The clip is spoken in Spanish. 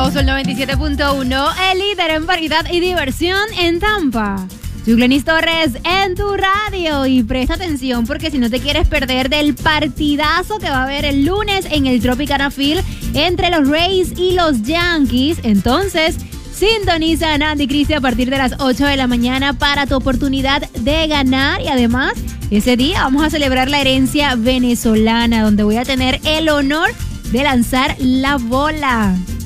Sol 97.1, el líder en variedad y diversión en Tampa. Yuglenis Torres en tu radio, y presta atención porque si no te quieres perder del partidazo que va a haber el lunes en el Tropicana Field entre los Rays y los Yankees, entonces sintoniza a Nandi Cristi a partir de las 8 de la mañana para tu oportunidad de ganar. Y además, ese día vamos a celebrar la herencia venezolana, donde voy a tener el honor de lanzar la bola.